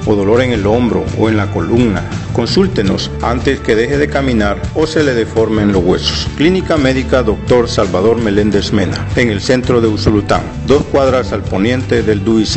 o dolor en el hombro o en la columna, consúltenos antes que deje de caminar o se le deformen los huesos. Clínica Médica Dr. Salvador Meléndez Mena, en el centro de Usulután, 2 cuadras al poniente del Dui Center.